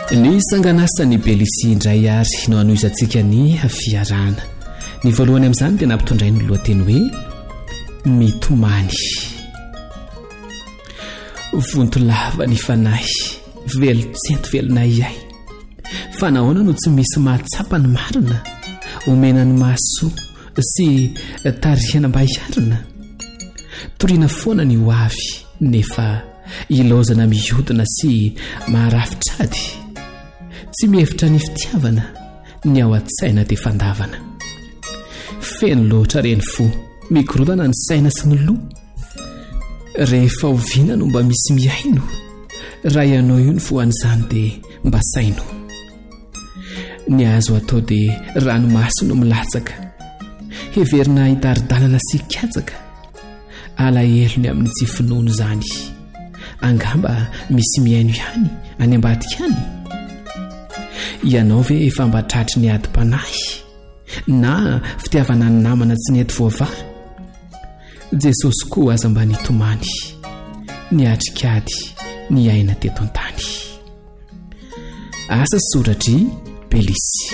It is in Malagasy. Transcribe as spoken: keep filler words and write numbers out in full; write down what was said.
ny sanganasany Belisy indray ary no anoizantsika ny fiarana. Ny voalohany amin'izany dia nampitondray ny lohateny hoe mitomany. Vontolava ny fanahy, velo tsento velonay ahy. Fa nahoana no tsy misy mahatsapa ny marina, omena ny mahasoa sy tarihana mba hiarina. Toriana foana ny ho avy, nefa ilaozana mihodina sy maharafitrady. Tsy mihevitra ny fitiavana, ny ao an-tsaina dia fandavana. Feno loatra reny fo, mikorontana ny saina sy ny loha. Rehefa oviana no mba misy miaino, raha ianao io ny voan'izany dia mba saino. Ny azo atao dia ranomaso no milatsaka, heverina hidaridalana sy katsaka. Alahelo ny amin'ny tsy finono zany, angamba misy miaino ihany any ambadika any. Ianao ve efa mba tratry ny adi-panahy, na fitiavana ny namana tsy nety voavaha? Jesosy koa aza mba nitomany, ny atrikady ny aina teto an-tany. Asa soratry Belisy.